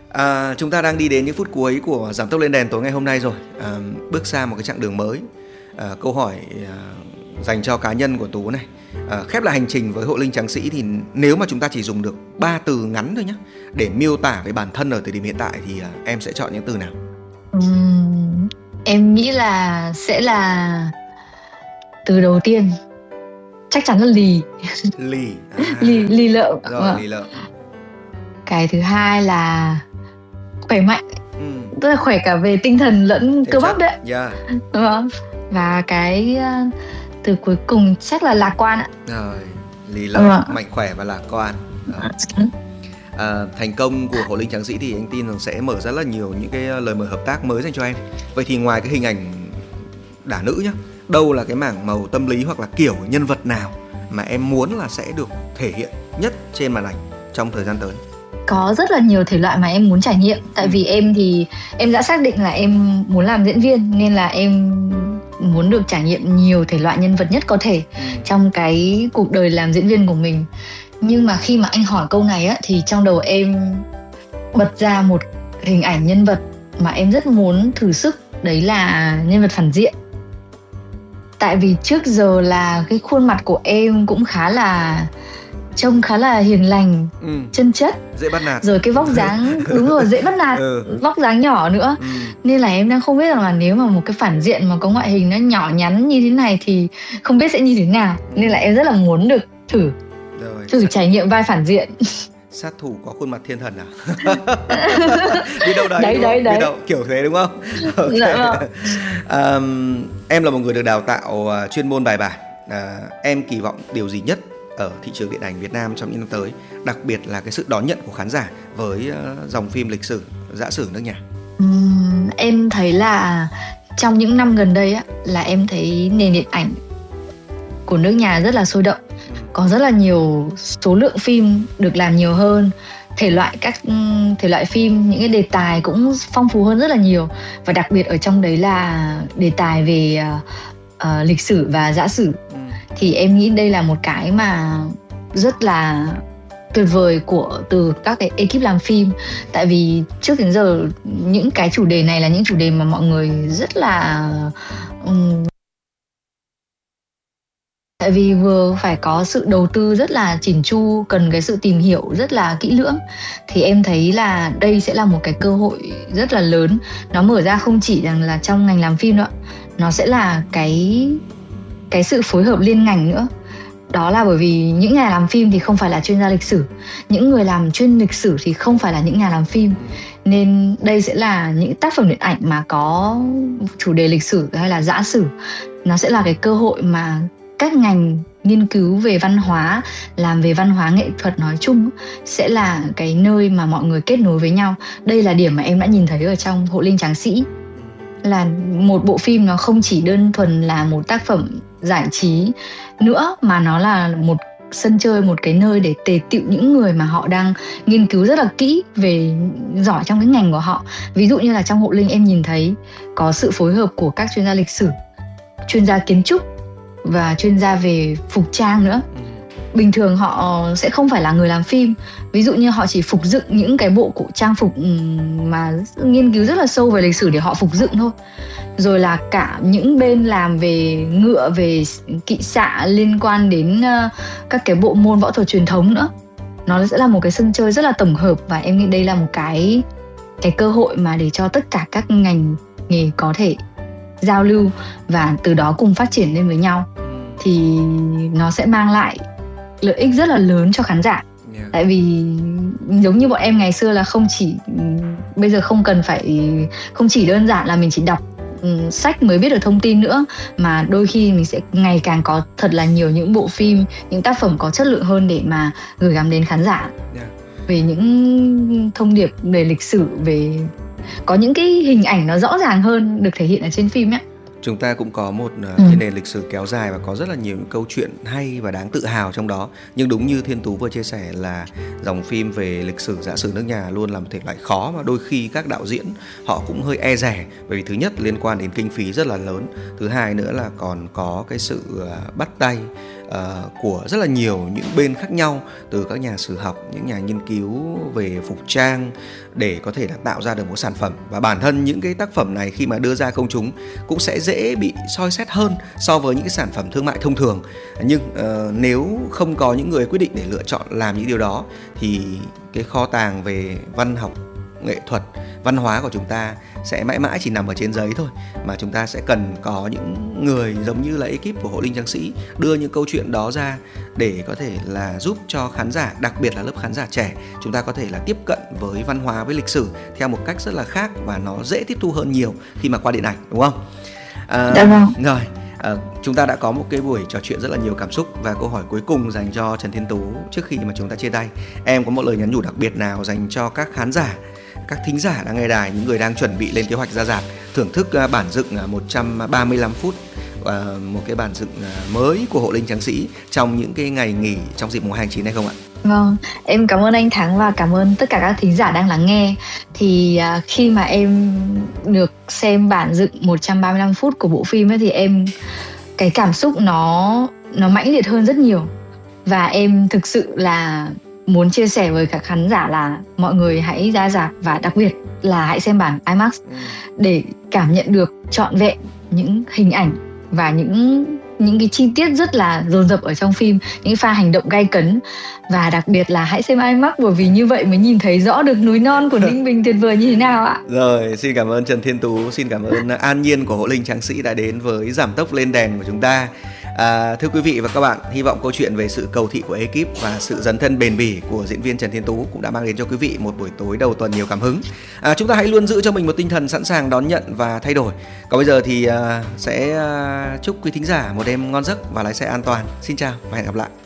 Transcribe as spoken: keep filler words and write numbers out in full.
À, chúng ta đang đi đến những phút cuối của Giảm tốc lên đèn tối ngày hôm nay rồi. À, bước sang một cái chặng đường mới. À, câu hỏi à, dành cho cá nhân của Tú này. À, khép lại hành trình với Hộ Linh Tráng Sĩ thì nếu mà chúng ta chỉ dùng được ba từ ngắn thôi nhé để miêu tả về bản thân ở thời điểm hiện tại thì à, em sẽ chọn những từ nào? Uhm, em nghĩ là sẽ là từ đầu tiên chắc chắn là lì. Lì. À. lì lì lợm. Rồi, Vâng. lì lợm. Cái thứ hai là khỏe mạnh, Ừ. tức là khỏe cả về tinh thần lẫn Thể cơ chất. bắp đấy. Yeah. Vâng. Và cái uh, từ cuối cùng chắc là lạc quan ạ. Rồi, lì lợm, Vâng. mạnh khỏe và lạc quan. Đó. À, thành công của Hộ Linh Tráng Sĩ thì anh tin rằng sẽ mở ra rất là nhiều những cái lời mời hợp tác mới dành cho em. Vậy thì ngoài cái hình ảnh đả nữ nhá, đâu là cái mảng màu tâm lý hoặc là kiểu nhân vật nào mà em muốn là sẽ được thể hiện nhất trên màn ảnh trong thời gian tới? Có rất là nhiều thể loại mà em muốn trải nghiệm. Tại vì em thì em đã xác định là em muốn làm diễn viên, nên là em muốn được trải nghiệm nhiều thể loại nhân vật nhất có thể trong cái cuộc đời làm diễn viên của mình. Nhưng mà khi mà anh hỏi câu này á, thì trong đầu em bật ra một hình ảnh nhân vật mà em rất muốn thử sức. Đấy là nhân vật phản diện. Tại vì trước giờ là cái khuôn mặt của em cũng khá là trông khá là hiền lành, ừ. chân chất, dễ bắt nạt. Rồi cái vóc dáng đúng rồi, dễ bắt nạt, ừ. vóc dáng nhỏ nữa. ừ. Nên là em đang không biết rằng là nếu mà một cái phản diện mà có ngoại hình nó nhỏ nhắn như thế này thì không biết sẽ như thế nào. Nên là em rất là muốn được thử Rồi, thử sát... trải nghiệm vai phản diện. Sát thủ có khuôn mặt thiên thần à? Đi đâu đấy, đấy, đúng đấy, không? đấy. Đi đâu kiểu thế đúng không? Okay. Dạ. um, em là một người được đào tạo uh, chuyên môn bài bản. Uh, em kỳ vọng điều gì nhất ở thị trường điện ảnh Việt Nam trong những năm tới, đặc biệt là cái sự đón nhận của khán giả với uh, dòng phim lịch sử, dã sử nước nhà? uhm, Em thấy là trong những năm gần đây á, là em thấy nền điện ảnh của nước nhà rất là sôi động. Có rất là nhiều số lượng phim được làm nhiều hơn, thể loại các thể loại phim, những cái đề tài cũng phong phú hơn rất là nhiều. Và đặc biệt ở trong đấy là đề tài về uh, uh, lịch sử và dã sử. ừ. Thì em nghĩ đây là một cái mà rất là tuyệt vời của từ các cái ekip làm phim. Tại vì trước đến giờ những cái chủ đề này là những chủ đề mà mọi người rất là um, tại vì vừa phải có sự đầu tư rất là chỉn chu, cần cái sự tìm hiểu rất là kỹ lưỡng. Thì em thấy là đây sẽ là một cái cơ hội rất là lớn. Nó mở ra không chỉ rằng là trong ngành làm phim nữa, nó sẽ là cái cái sự phối hợp liên ngành nữa. Đó là bởi vì những nhà làm phim thì không phải là chuyên gia lịch sử, những người làm chuyên lịch sử thì không phải là những nhà làm phim. Nên đây sẽ là những tác phẩm điện ảnh mà có chủ đề lịch sử hay là dã sử. Nó sẽ là cái cơ hội mà các ngành nghiên cứu về văn hóa, làm về văn hóa nghệ thuật nói chung sẽ là cái nơi mà mọi người kết nối với nhau. Đây là điểm mà em đã nhìn thấy ở trong Hộ Linh Tráng Sĩ. Là một bộ phim nó không chỉ đơn thuần là một tác phẩm giải trí nữa, mà nó là một sân chơi, một cái nơi để tề tựu những người mà họ đang nghiên cứu rất là kỹ về giỏi trong cái ngành của họ. Ví dụ như là trong Hộ Linh em nhìn thấy có sự phối hợp của các chuyên gia lịch sử, chuyên gia kiến trúc và chuyên gia về phục trang nữa. Bình thường họ sẽ không phải là người làm phim. Ví dụ như họ chỉ phục dựng những cái bộ cổ trang phục mà nghiên cứu rất là sâu về lịch sử để họ phục dựng thôi. Rồi là cả những bên làm về ngựa, về kỵ xạ liên quan đến các cái bộ môn võ thuật truyền thống nữa. Nó sẽ là một cái sân chơi rất là tổng hợp. Và em nghĩ đây là một cái, cái cơ hội mà để cho tất cả các ngành nghề có thể giao lưu và từ đó cùng phát triển lên với nhau. Thì nó sẽ mang lại lợi ích rất là lớn cho khán giả. Yeah. Tại vì giống như bọn em ngày xưa là không chỉ, bây giờ không cần phải, không chỉ đơn giản là mình chỉ đọc um, sách mới biết được thông tin nữa, mà đôi khi mình sẽ ngày càng có thật là nhiều những bộ phim, những tác phẩm có chất lượng hơn để mà gửi gắm đến khán giả. Yeah. Về những thông điệp về lịch sử, về có những cái hình ảnh nó rõ ràng hơn được thể hiện ở trên phim ấy. Chúng ta cũng có một uh, cái nền lịch sử kéo dài và có rất là nhiều những câu chuyện hay và đáng tự hào trong đó. Nhưng đúng như Thiên Tú vừa chia sẻ là dòng phim về lịch sử dã sử nước nhà luôn là một thể loại khó, mà đôi khi các đạo diễn họ cũng hơi e dè. Bởi vì thứ nhất liên quan đến kinh phí rất là lớn, thứ hai nữa là còn có cái sự uh, bắt tay uh, của rất là nhiều những bên khác nhau, từ các nhà sử học, những nhà nghiên cứu về phục trang, để có thể là tạo ra được một sản phẩm. Và bản thân những cái tác phẩm này khi mà đưa ra công chúng cũng sẽ dễ bị soi xét hơn so với những cái sản phẩm thương mại thông thường. Nhưng uh, nếu không có những người quyết định để lựa chọn làm những điều đó thì cái kho tàng về văn học, nghệ thuật, văn hóa của chúng ta sẽ mãi mãi chỉ nằm ở trên giấy thôi, mà chúng ta sẽ cần có những người giống như là ekip của Hội Linh Tráng Sĩ đưa những câu chuyện đó ra để có thể là giúp cho khán giả, đặc biệt là lớp khán giả trẻ, chúng ta có thể là tiếp cận với văn hóa, với lịch sử theo một cách rất là khác và nó dễ tiếp thu hơn nhiều khi mà qua điện ảnh, đúng không? À, Dạ vâng. Rồi, à, chúng ta đã có một cái buổi trò chuyện rất là nhiều cảm xúc, và câu hỏi cuối cùng dành cho Trần Thiên Tú trước khi mà chúng ta chia tay. Em có một lời nhắn nhủ đặc biệt nào dành cho các khán giả, các thính giả đang nghe đài, những người đang chuẩn bị lên kế hoạch ra rạp thưởng thức bản dựng một trăm ba mươi lăm phút, một cái bản dựng mới của Hội Linh Tráng Sĩ trong những cái ngày nghỉ trong dịp mùng hai tháng chín này không ạ? Vâng, em cảm ơn anh Thắng và cảm ơn tất cả các thính giả đang lắng nghe. Thì uh, khi mà em được xem bản dựng một trăm ba mươi lăm phút của bộ phim ấy, thì em cái cảm xúc nó nó mãnh liệt hơn rất nhiều. Và em thực sự là muốn chia sẻ với các khán giả là mọi người hãy ra rạp, và đặc biệt là hãy xem bản IMAX để cảm nhận được trọn vẹn những hình ảnh và những những cái chi tiết rất là dồn dập ở trong phim, những pha hành động gay cấn. Và đặc biệt là hãy xem IMAX, bởi vì như vậy mới nhìn thấy rõ được núi non của Ninh Bình tuyệt vời như thế nào ạ. Rồi, xin cảm ơn Trần Thiên Tú, xin cảm ơn An Nhiên của Hội Linh Tráng Sĩ đã đến với Giảm Tốc Lên Đèn của chúng ta. À, thưa quý vị và các bạn, hy vọng câu chuyện về sự cầu thị của ekip và sự dấn thân bền bỉ của diễn viên Trần Thiên Tú cũng đã mang đến cho quý vị một buổi tối đầu tuần nhiều cảm hứng. À, chúng ta hãy luôn giữ cho mình một tinh thần sẵn sàng đón nhận và thay đổi. Còn bây giờ thì uh, sẽ uh, chúc quý thính giả một đêm ngon giấc và lái xe an toàn. Xin chào và hẹn gặp lại.